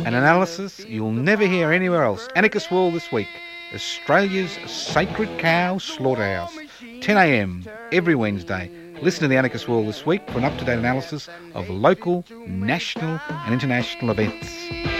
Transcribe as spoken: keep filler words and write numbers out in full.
An analysis you'll never hear anywhere else. Anarchist World this week. Australia's sacred cow slaughterhouse. ten a m every Wednesday. Listen to the Anarchist World this week for an up-to-date analysis of local, national and international events.